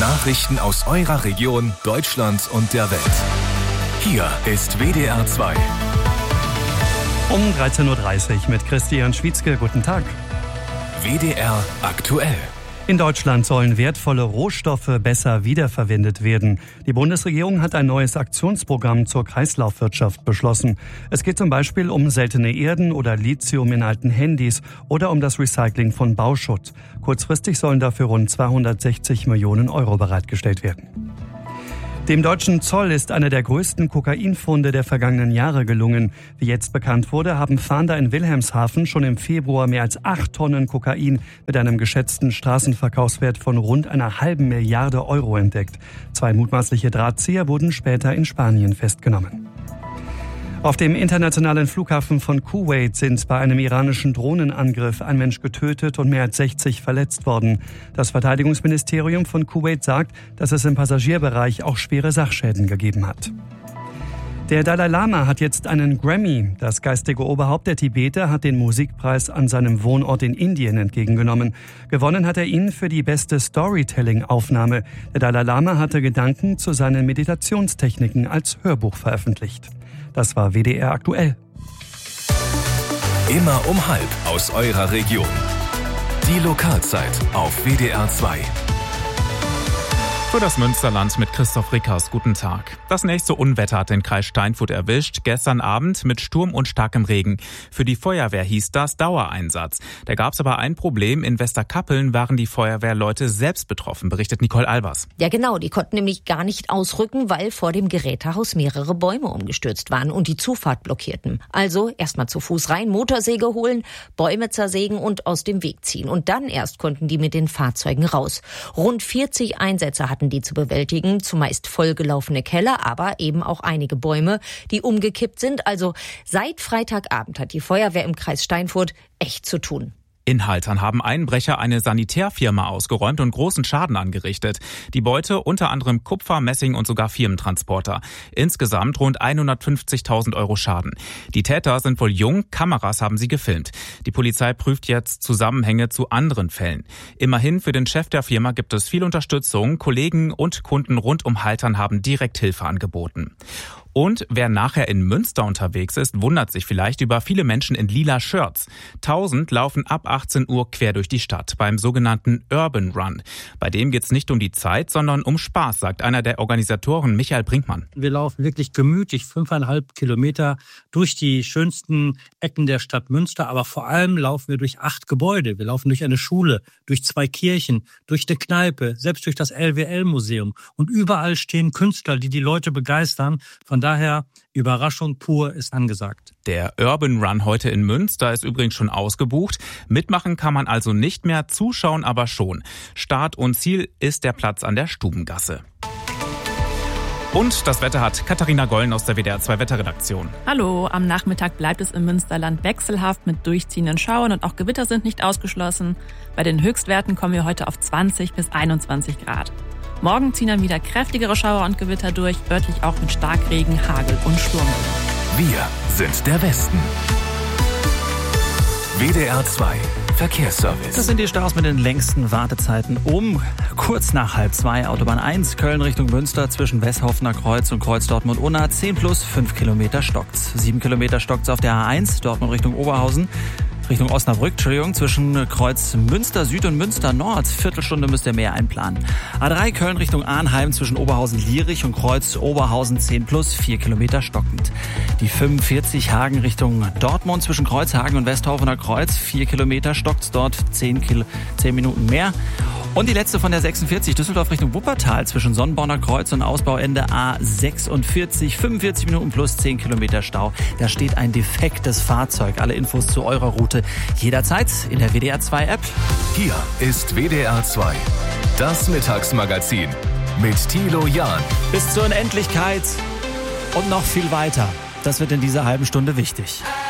Nachrichten aus eurer Region, Deutschland und der Welt. Hier ist WDR 2. Um 13.30 Uhr mit Christian Schwietzke. Guten Tag. WDR aktuell. In Deutschland sollen wertvolle Rohstoffe besser wiederverwendet werden. Die Bundesregierung hat ein neues Aktionsprogramm zur Kreislaufwirtschaft beschlossen. Es geht zum Beispiel um seltene Erden oder Lithium in alten Handys oder um das Recycling von Bauschutt. Kurzfristig sollen dafür rund 260 Millionen Euro bereitgestellt werden. Dem deutschen Zoll ist einer der größten Kokainfunde der vergangenen Jahre gelungen. Wie jetzt bekannt wurde, haben Fahnder in Wilhelmshaven schon im Februar mehr als 8 Tonnen Kokain mit einem geschätzten Straßenverkaufswert von rund 1,5 Milliarde Euro entdeckt. 2 mutmaßliche Drahtzieher wurden später in Spanien festgenommen. Auf dem internationalen Flughafen von Kuwait sind bei einem iranischen Drohnenangriff ein Mensch getötet und mehr als 60 verletzt worden. Das Verteidigungsministerium von Kuwait sagt, dass es im Passagierbereich auch schwere Sachschäden gegeben hat. Der Dalai Lama hat jetzt einen Grammy. Das geistige Oberhaupt der Tibeter hat den Musikpreis an seinem Wohnort in Indien entgegengenommen. Gewonnen hat er ihn für die beste Storytelling-Aufnahme. Der Dalai Lama hatte Gedanken zu seinen Meditationstechniken als Hörbuch veröffentlicht. Das war WDR aktuell. Immer um 12 aus eurer Region. Die Lokalzeit auf WDR 2. Für das Münsterland mit Christoph Rickers. Guten Tag. Das nächste Unwetter hat den Kreis Steinfurt erwischt. Gestern Abend mit Sturm und starkem Regen. Für die Feuerwehr hieß das Dauereinsatz. Da gab es aber ein Problem. In Westerkappeln waren die Feuerwehrleute selbst betroffen, berichtet Nicole Albers. Ja genau, die konnten nämlich gar nicht ausrücken, weil vor dem Gerätehaus mehrere Bäume umgestürzt waren und die Zufahrt blockierten. Also erstmal zu Fuß rein, Motorsäge holen, Bäume zersägen und aus dem Weg ziehen. Und dann erst konnten die mit den Fahrzeugen raus. Rund 40 Einsätze hatten die zu bewältigen, zumeist vollgelaufene Keller, aber eben auch einige Bäume, die umgekippt sind. Also seit Freitagabend hat die Feuerwehr im Kreis Steinfurt echt zu tun. In Haltern haben Einbrecher eine Sanitärfirma ausgeräumt und großen Schaden angerichtet. Die Beute unter anderem Kupfer, Messing und sogar Firmentransporter. Insgesamt rund 150.000 Euro Schaden. Die Täter sind wohl jung, Kameras haben sie gefilmt. Die Polizei prüft jetzt Zusammenhänge zu anderen Fällen. Immerhin für den Chef der Firma gibt es viel Unterstützung. Kollegen und Kunden rund um Haltern haben direkt Hilfe angeboten. Und wer nachher in Münster unterwegs ist, wundert sich vielleicht über viele Menschen in lila Shirts. 1000 laufen ab 18 Uhr quer durch die Stadt beim sogenannten Urban Run. Bei dem geht's nicht um die Zeit, sondern um Spaß, sagt einer der Organisatoren, Michael Brinkmann. Wir laufen wirklich gemütlich 5,5 Kilometer durch die schönsten Ecken der Stadt Münster, aber vor allem laufen wir durch 8 Gebäude. Wir laufen durch eine Schule, durch 2 Kirchen, durch eine Kneipe, selbst durch das LWL-Museum. Und überall stehen Künstler, die Leute begeistern. Von daher, Überraschung pur ist angesagt. Der Urban Run heute in Münster ist übrigens schon ausgebucht. Mitmachen kann man also nicht mehr, zuschauen aber schon. Start und Ziel ist der Platz an der Stubengasse. Und das Wetter hat Katharina Gollen aus der WDR 2 Wetterredaktion. Hallo, am Nachmittag bleibt es im Münsterland wechselhaft mit durchziehenden Schauern und auch Gewitter sind nicht ausgeschlossen. Bei den Höchstwerten kommen wir heute auf 20 bis 21 Grad. Morgen ziehen dann wieder kräftigere Schauer und Gewitter durch, örtlich auch mit Starkregen, Hagel und Sturm. Wir sind der Westen. WDR 2 Verkehrsservice. Das sind die Staus mit den längsten Wartezeiten kurz nach 1:30. Autobahn 1, Köln Richtung Münster zwischen Westhofener Kreuz und Kreuz Dortmund-Unna. 10 plus 5 Kilometer stockt's. 7 Kilometer stockt's auf der A1, Dortmund Richtung Oberhausen. Richtung Osnabrück, zwischen Kreuz Münster Süd und Münster Nord. Viertelstunde müsst ihr mehr einplanen. A3 Köln Richtung Arnheim zwischen Oberhausen-Lierich und Kreuz Oberhausen 10 plus 4 Kilometer stockend. Die 45 Hagen Richtung Dortmund zwischen Kreuzhagen und Westhofener Kreuz 4 Kilometer stockt's dort 10 Minuten mehr. Und die letzte von der 46 Düsseldorf Richtung Wuppertal zwischen Sonnenborner Kreuz und Ausbauende A46 45 Minuten plus 10 Kilometer Stau. Da steht ein defektes Fahrzeug. Alle Infos zu eurer Route jederzeit in der WDR 2 App. Hier ist WDR 2, das Mittagsmagazin mit Thilo Jahn. Bis zur Unendlichkeit und noch viel weiter. Das wird in dieser halben Stunde wichtig.